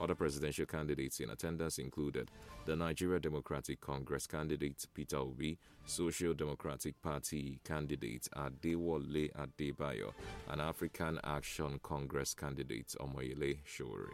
Other presidential candidates in attendance included the Nigeria Democratic Congress candidate Peter Obi, Social Democratic Party candidate Adewale Adebayo, and African Action Congress candidate Omoyele Sowore.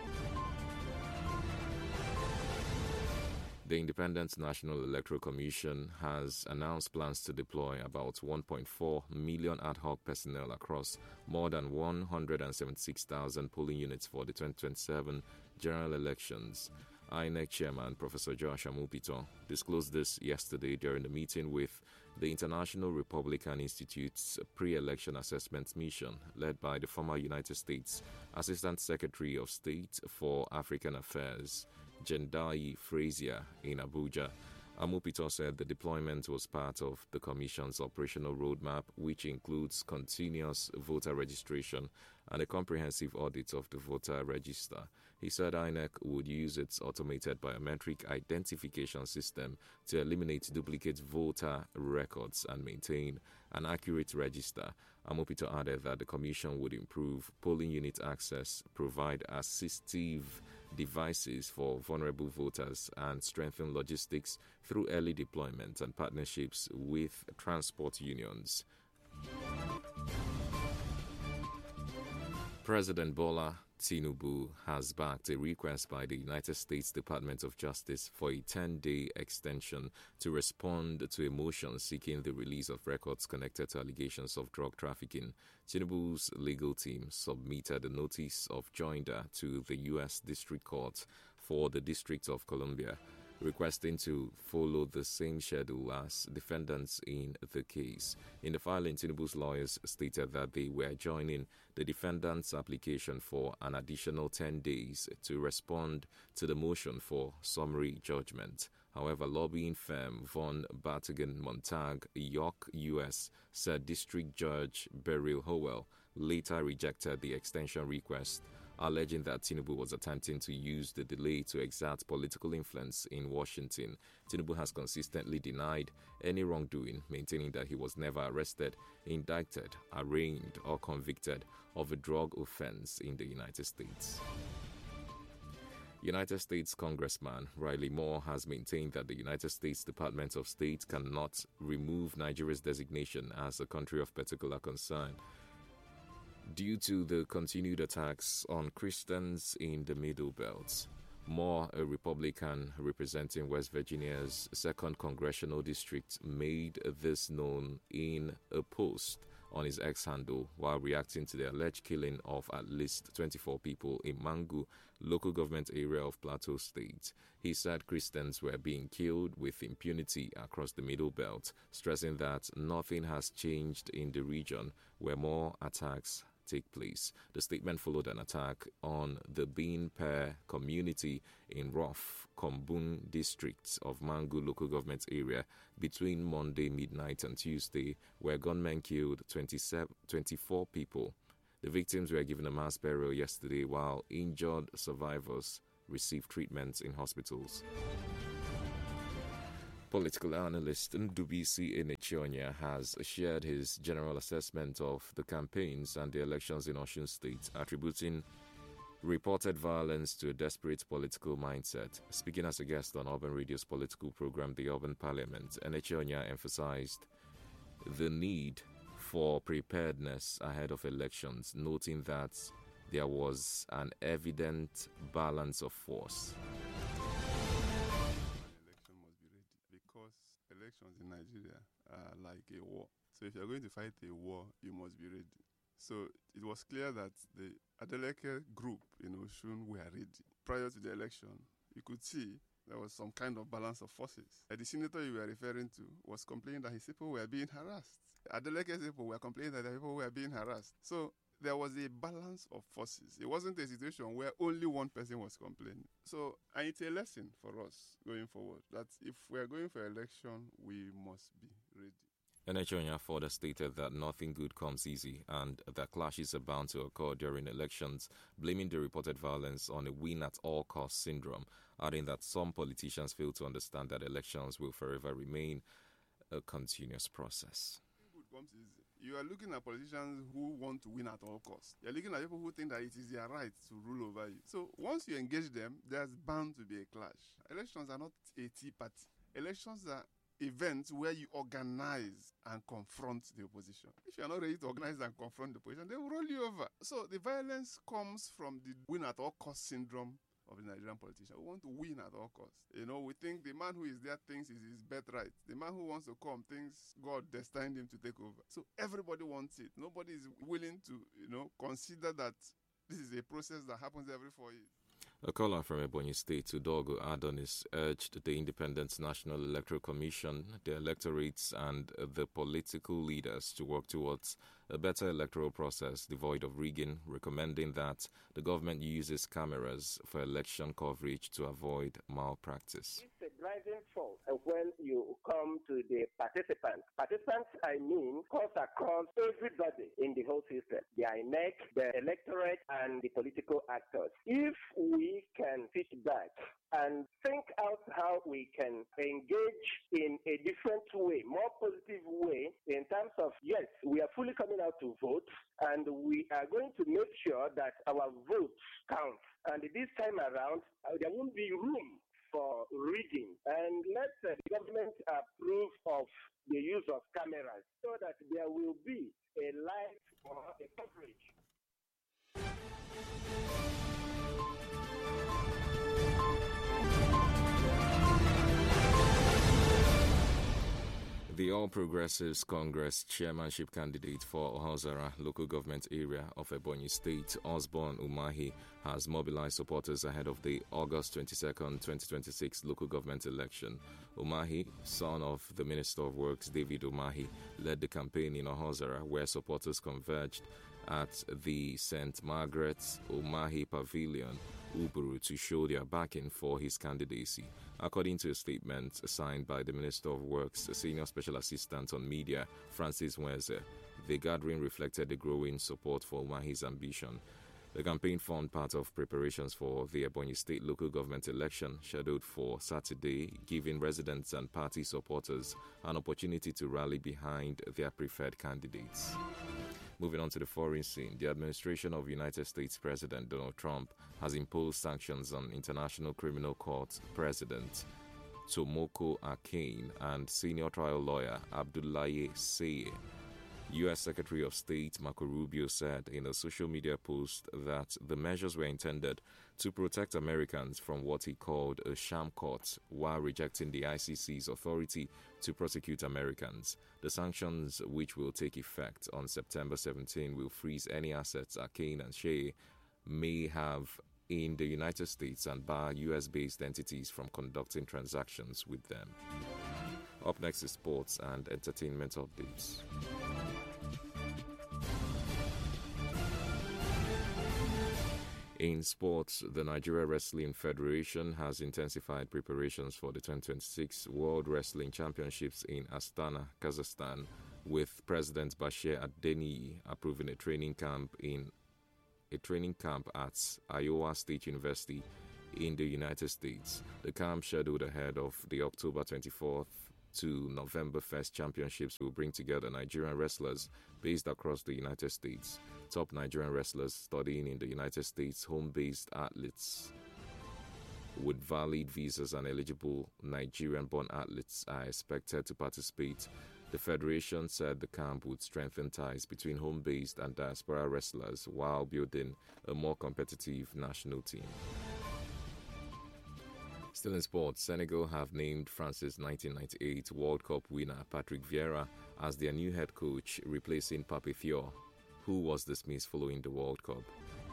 The Independent National Electoral Commission has announced plans to deploy about 1.4 million ad hoc personnel across more than 176,000 polling units for the 2027 general elections. INEC Chairman Professor Josh Amupito disclosed this yesterday during the meeting with the International Republican Institute's pre-election assessment mission led by the former United States Assistant Secretary of State for African Affairs, Jendai Frazier, in Abuja. Amupito said the deployment was part of the Commission's operational roadmap, which includes continuous voter registration and a comprehensive audit of the voter register. He said INEC would use its automated biometric identification system to eliminate duplicate voter records and maintain an accurate register. Amupito added that the Commission would improve polling unit access, provide assistive devices for vulnerable voters, and strengthen logistics through early deployment and partnerships with transport unions. President Bola Tinubu has backed a request by the United States Department of Justice for a 10-day extension to respond to a motion seeking the release of records connected to allegations of drug trafficking. Tinubu's legal team submitted a notice of joinder to the U.S. District Court for the District of Columbia, requesting to follow the same schedule as defendants in the case. In the filing, Tinubu's lawyers stated that they were joining the defendants' application for an additional 10 days to respond to the motion for summary judgment. However, lobbying firm Von Bartigan Montag, York, U.S., said District Judge Beryl Howell later rejected the extension request, alleging that Tinubu was attempting to use the delay to exert political influence in Washington. Tinubu has consistently denied any wrongdoing, maintaining that he was never arrested, indicted, arraigned, or convicted of a drug offense in the United States. United States Congressman Riley Moore has maintained that the United States Department of State cannot remove Nigeria's designation as a country of particular concern due to the continued attacks on Christians in the Middle Belt. Moore, a Republican representing West Virginia's 2nd Congressional District, made this known in a post on his X handle while reacting to the alleged killing of at least 24 people in Mangu, local government area of Plateau State. He said Christians were being killed with impunity across the Middle Belt, stressing that nothing has changed in the region where more attacks take place. The statement followed an attack on the Bean Pair community in Rough, Kombung districts of Mangu local government area between Monday midnight and Tuesday, where gunmen killed 24 people. The victims were given a mass burial yesterday, while injured survivors received treatment in hospitals. Political analyst Ndubisi Enechionya has shared his general assessment of the campaigns and the elections in Osun State, attributing reported violence to a desperate political mindset. Speaking as a guest on Urban Radio's political program, The Urban Parliament, Enechionya emphasized the need for preparedness ahead of elections, noting that there was an evident balance of force. Because elections in Nigeria are like a war. So if you're going to fight a war, you must be ready. So it was clear that the Adeleke group in Osun were ready. Prior to the election, you could see there was some kind of balance of forces. The senator you were referring to was complaining that his people were being harassed. Adeleke's people were complaining that their people were being harassed. So there was a balance of forces. It wasn't a situation where only one person was complaining. So, and it's a lesson for us going forward, that if we're going for election, we must be ready. Enechionya further stated that nothing good comes easy and that clashes are bound to occur during elections, blaming the reported violence on a win-at-all-cost syndrome, adding that some politicians fail to understand that elections will forever remain a continuous process. Good comes easy. You are looking at politicians who want to win at all costs. You're looking at people who think that it is their right to rule over you. So once you engage them, there's bound to be a clash. Elections are not a tea party. Elections are events where you organize and confront the opposition. If you're not ready to organize and confront the opposition, they will roll you over. So the violence comes from the win at all cost syndrome of the Nigerian politician. We want to win at all costs. We think the man who is there thinks is his birthright. The man who wants to come thinks God destined him to take over. So everybody wants it. Nobody is willing to, consider that this is a process that happens every 4 years. A caller from Ebonyi State, Udogo Adonis, urged the Independent National Electoral Commission, the electorates and the political leaders to work towards a better electoral process devoid of rigging, recommending that the government uses cameras for election coverage to avoid malpractice. It's a driving force when you come to the participants. Participants, cuts across everybody in the whole system, the INEC, the electorate, and the political actors. If we can sit back and think out how we can engage in a different way, more positive way, in terms of, yes, we are fully coming out to vote, and we are going to make sure that our votes count. And this time around, there won't be room for rigging. And let the government approve of the use of cameras so that there will be a live or a coverage. The All Progressives Congress chairmanship candidate for Ohazara local government area of Ebonyi State, Osborn Umahi, has mobilized supporters ahead of the August 22nd, 2026 local government election. Umahi, son of the Minister of Works David Umahi, led the campaign in Ohazara, where supporters converged at the St. Margaret's Umahi Pavilion, Uburu, to show their backing for his candidacy. According to a statement signed by the Minister of Works, Senior Special Assistant on Media, Francis Nweze, the gathering reflected the growing support for Umahi's ambition. The campaign formed part of preparations for the Ebonyi State local government election scheduled for Saturday, giving residents and party supporters an opportunity to rally behind their preferred candidates. Moving on to the foreign scene, the administration of United States President Donald Trump has imposed sanctions on International Criminal Court President Tomoko Akane and senior trial lawyer Abdoulaye Seye. U.S. Secretary of State Marco Rubio said in a social media post that the measures were intended to protect Americans from what he called a sham court, while rejecting the ICC's authority to prosecute Americans. The sanctions, which will take effect on September 17, will freeze any assets Akane and Seye may have in the United States and bar U.S.-based entities from conducting transactions with them. Up next is sports and entertainment updates. In sports, the Nigeria Wrestling Federation has intensified preparations for the 2026 World Wrestling Championships in Astana, Kazakhstan, with President Bashir Adeniyi approving a training camp at Iowa State University in the United States. The camp, scheduled ahead of the October 24th to November 1st championships, will bring together Nigerian wrestlers based across the United States. Top Nigerian wrestlers studying in the United States, home-based athletes with valid visas and eligible Nigerian-born athletes are expected to participate. The federation said the camp would strengthen ties between home-based and diaspora wrestlers while building a more competitive national team. Still in sports, Senegal have named France's 1998 World Cup winner Patrick Vieira as their new head coach, replacing Pape Thiaw, who was dismissed following the World Cup.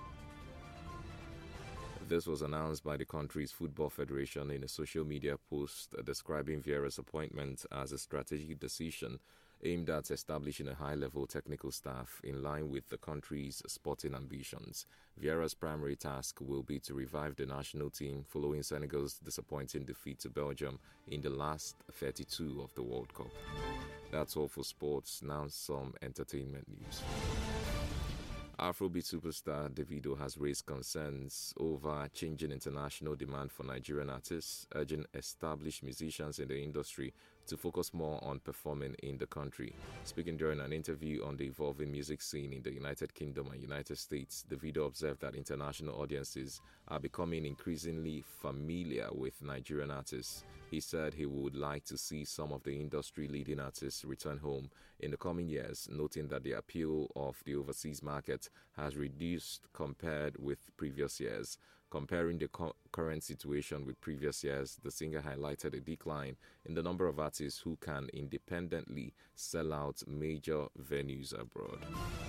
This was announced by the country's football federation in a social media post describing Vieira's appointment as a strategic decision aimed at establishing a high-level technical staff in line with the country's sporting ambitions. Vieira's primary task will be to revive the national team following Senegal's disappointing defeat to Belgium in the last 32 of the World Cup. That's all for sports. Now some entertainment news. Afrobeat superstar Davido has raised concerns over changing international demand for Nigerian artists, urging established musicians in the industry to focus more on performing in the country. Speaking during an interview on the evolving music scene in the United Kingdom and United States, Davido observed that international audiences are becoming increasingly familiar with Nigerian artists. He said he would like to see some of the industry-leading artists return home in the coming years, noting that the appeal of the overseas market has reduced compared with previous years. Comparing the current situation with previous years, the singer highlighted a decline in the number of artists who can independently sell out major venues abroad.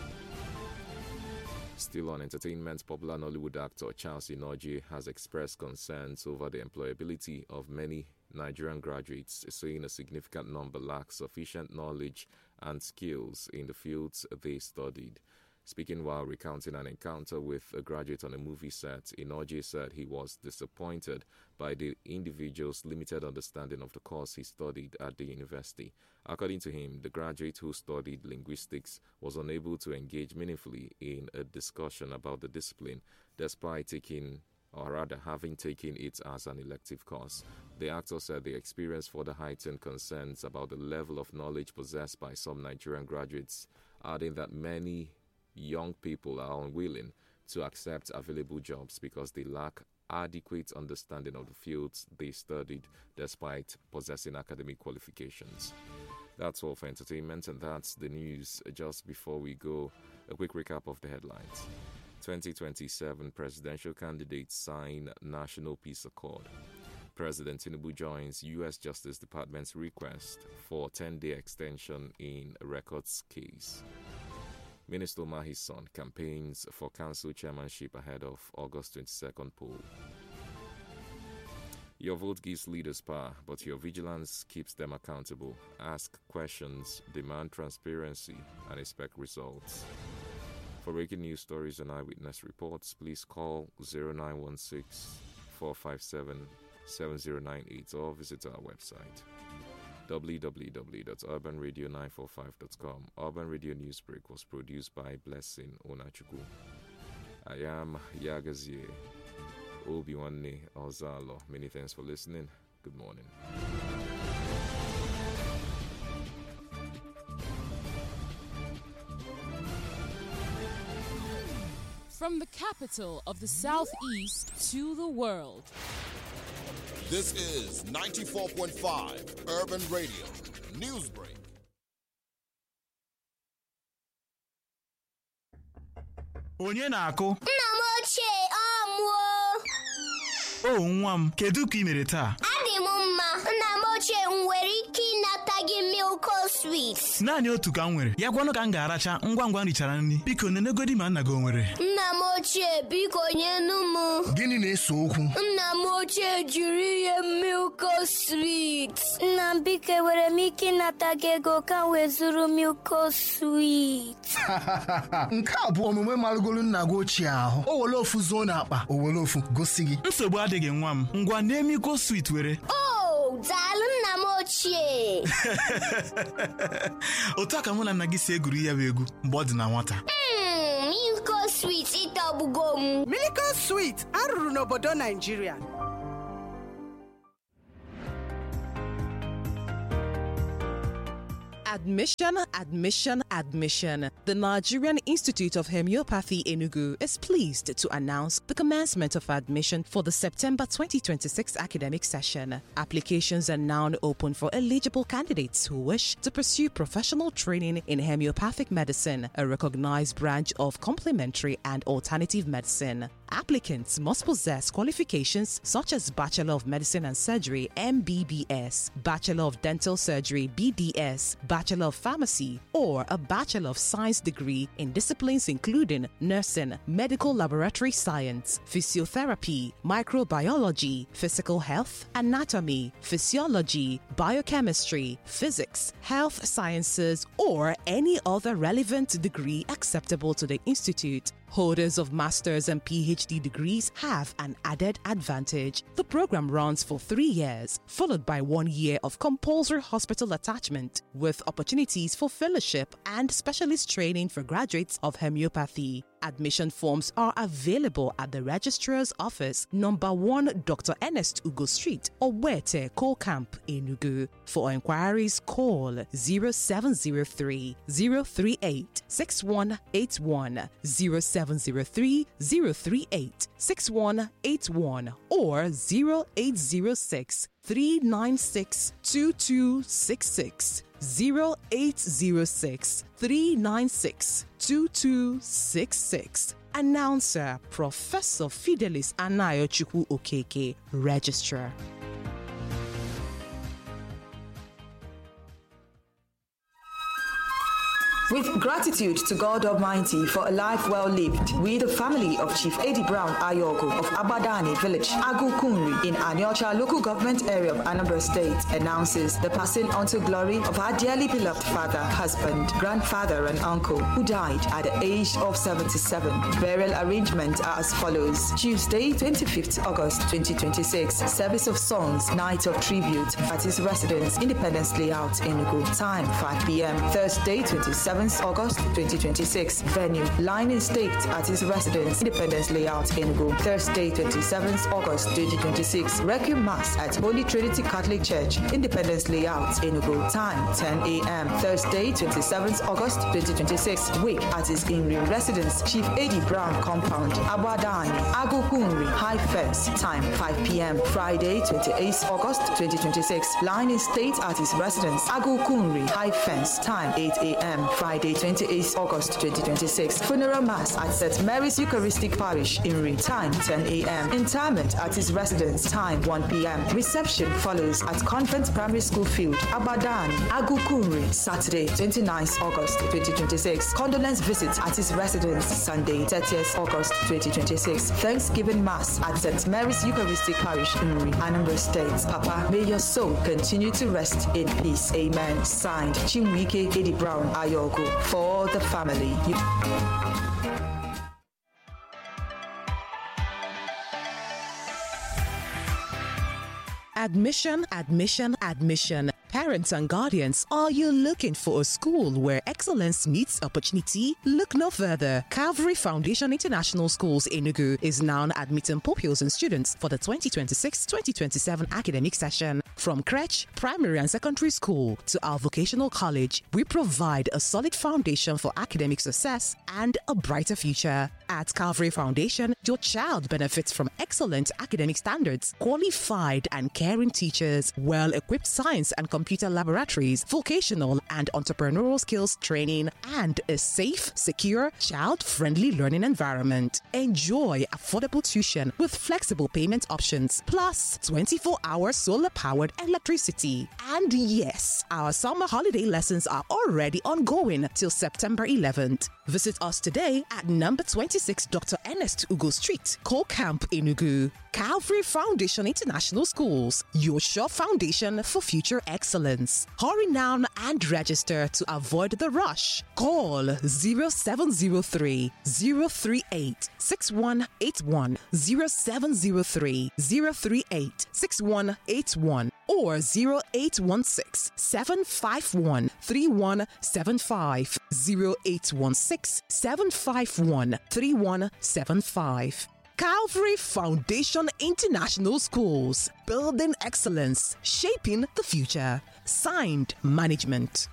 Still on entertainment, popular Nollywood actor Charles Inogie has expressed concerns over the employability of many Nigerian graduates, saying a significant number lack sufficient knowledge and skills in the fields they studied. Speaking while recounting an encounter with a graduate on a movie set, Inogie said he was disappointed by the individual's limited understanding of the course he studied at the university. According to him, the graduate who studied linguistics was unable to engage meaningfully in a discussion about the discipline, despite having taken it as an elective course. The actor said they experienced further heightened concerns about the level of knowledge possessed by some Nigerian graduates, adding that many young people are unwilling to accept available jobs because they lack adequate understanding of the fields they studied despite possessing academic qualifications. That's all for entertainment, and that's the news. Just before we go, a quick recap of the headlines. 2027 presidential candidates sign National Peace Accord. President Tinubu joins U.S. Justice Department's request for 10-day extension in records case. Minister Umahi's son campaigns for council chairmanship ahead of August 22nd poll. Your vote gives leaders power, but your vigilance keeps them accountable. Ask questions, demand transparency, and expect results. For breaking news stories and eyewitness reports, please call 0916-457-7098 or visit our website www.urbanradio945.com. Urban Radio Newsbreak was produced by Blessing Onachukwu. I am Yagazie Obiwanne Ozalo. Many thanks for listening. Good morning. From the capital of the Southeast to the world. This is 94.5 Urban Radio Newsbreak. Onye na-akụ? Nna m ochie ọmụọ. O nwa m, kedu ka ị mere taa? Adị m mma. Nna m ochie m nwere ike ịnata gị Milko Sweet. Naanị otu ka m nwere. Ya gwanụ ka m ga-aracha ngwa ngwa m richara nri. Biko nenegodi ma nna gị o nwere. Nna m ochie biko nyenu m. Gịnị na-ese okwu? Nna m ochie jiri ihe Milko Sweet. Nna m biko nwere m ike ịnata gị ego ka m wee zụrụ Milko Sweet. Nke a bụ omume marụgolu nna gị ochie ahụ. O were ofu zuo n'akpa, o were ofu gosi gị. Nsogbu adịghị nwa m. Ngwa nee Milko Sweet were. Daalụ nna m ochie. Otu a ka mụ na nna gị si egwuri ya bụ egwu mgbe ọ dị na nwata. Milko Sweet ịtọgbugo m. Milko Sweet arụrụ n'obodo Nigeria. Admission, admission, admission. The Nigerian Institute of Homeopathy Enugu is pleased to announce the commencement of admission for the September 2026 academic session. Applications are now open for eligible candidates who wish to pursue professional training in homeopathic medicine, a recognized branch of complementary and alternative medicine. Applicants must possess qualifications such as Bachelor of Medicine and Surgery (MBBS), Bachelor of Dental Surgery (BDS), Bachelor of Pharmacy, or a Bachelor of Science degree in disciplines including nursing, medical laboratory science, physiotherapy, microbiology, physical health, anatomy, physiology, biochemistry, physics, health sciences, or any other relevant degree acceptable to the Institute. Holders of master's and PhD degrees have an added advantage. The program runs for 3 years, followed by 1 year of compulsory hospital attachment, with opportunities for fellowship and specialist training for graduates of homeopathy. Admission forms are available at the Registrar's Office, number 1 Dr. Ernest Ugo Street, Owete, Coal Camp, Enugu. For inquiries, call 0703 038 6181, 0703 038 6181, or 0806 396 2266. 0806 396 2266. Announcer Professor Fidelis Anayochukwu Okeke, Registrar. With gratitude to God Almighty for a life well lived, we, the family of Chief Eddie Brown Ayogo of Abadani Village, Agukunri, in Aniocha local government area of Anambra State, announces the passing on to glory of our dearly beloved father, husband, grandfather, and uncle, who died at the age of 77. Burial arrangements are as follows: Tuesday, 25th August 2026, service of songs, night of tribute at his residence, Independence Layout, Enugu. Time 5 p.m. Thursday, 27th August 2026, venue, line and staked at his residence, Independence Layout, Enugu. Thursday, 27th August 2026, Requiem Mass at Holy Trinity Catholic Church, Independence Layout, Enugu. Time 10 a.m. Thursday, 27th August 2026, wake at his in-room residence, Chief Eddie Brown Compound, Abadani, Agukunri, High Fence. Time 5 p.m. Friday, 28th August 2026, line and state at his residence, Agukunri, High Fence. Time 8 a.m. Friday, 28th August 2026. Funeral Mass at St. Mary's Eucharistic Parish, Inri. Time 10 a.m. Interment at his residence. Time 1 p.m. Reception follows at Convent Primary School Field, Abadani, Agukunri. Saturday, 29th August 2026. Condolence visit at his residence. Sunday, 30th August 2026. Thanksgiving Mass at St. Mary's Eucharistic Parish, Inri, Anambra State. Papa, may your soul continue to rest in peace. Amen. Signed, Chinwike Eddie Brown Ayogo, for the family. Admission, admission, admission. Parents and guardians, are you looking for a school where excellence meets opportunity? Look no further. Calvary Foundation International Schools Enugu is now admitting pupils and students for the 2026-2027 academic session. From crèche, primary and secondary school to our vocational college, we provide a solid foundation for academic success and a brighter future. At Calvary Foundation, your child benefits from excellent academic standards, qualified and caring teachers, well-equipped science and computer laboratories, vocational and entrepreneurial skills training, and a safe, secure, child-friendly learning environment. Enjoy affordable tuition with flexible payment options, plus 24-hour solar-powered electricity. And yes, our summer holiday lessons are already ongoing till September 11th. Visit us today at number 26 Dr. Ernest Ugo Street, Coal Camp, Enugu. Calvary Foundation International Schools, your sure foundation for future excellence. Hurry now and register to avoid the rush. Call 0703 038 6181, 0703 038 6181, or 0816 751 3175, 0816 751 3175. Calvary Foundation International Schools, building excellence, shaping the future. Signed, Management.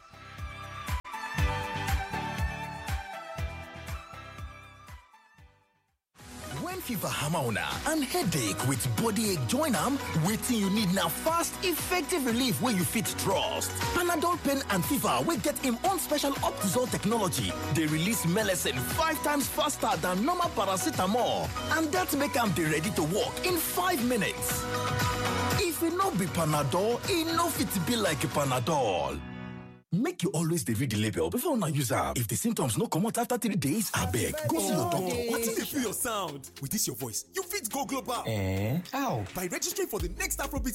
When fever hammer on and headache with body ache join am, wetin you need now fast, effective relief where you fit trust. Panadol pain and fever will get im own special Optizol technology. They release medicine 5 times faster than normal paracetamol, and that make am dey ready to work in 5 minutes. If it no be Panadol, it no fit be like Panadol. Make you always read the label before una use am. If the symptoms no come out after 3 days, abeg go see your doctor. What if they feel your sound? With this your voice, you fit go global. How? By registering for the next Afrobeat